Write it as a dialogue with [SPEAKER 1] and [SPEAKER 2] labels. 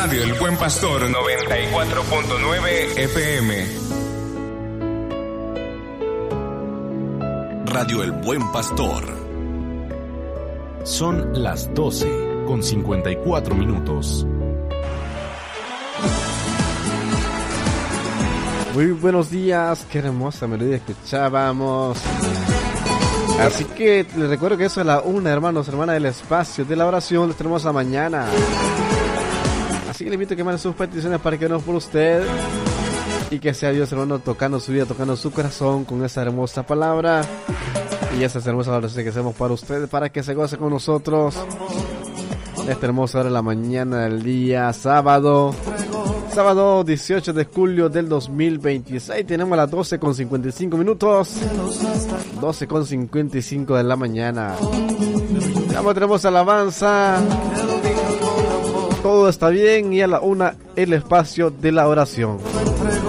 [SPEAKER 1] Radio El Buen Pastor 94.9 FM.
[SPEAKER 2] Radio El Buen Pastor.
[SPEAKER 3] Son las 12:54.
[SPEAKER 4] Muy buenos días, qué hermosa melodía escuchábamos. Así que les recuerdo que eso es la 1, hermanos, hermanas del espacio de la oración de esta hermosa mañana. Así que le invito a que manden sus peticiones para que oremos por usted y que sea Dios, hermano, tocando su vida, tocando su corazón con esa hermosa palabra y esas hermosas oraciones que hacemos para usted, para que se goce con nosotros esta hermosa hora de la mañana del día sábado 18 de julio del 2026. Tenemos las 12:55, 12:55 de la mañana. Ya tenemos alabanza, todo está bien, y a la 1 el espacio de la oración.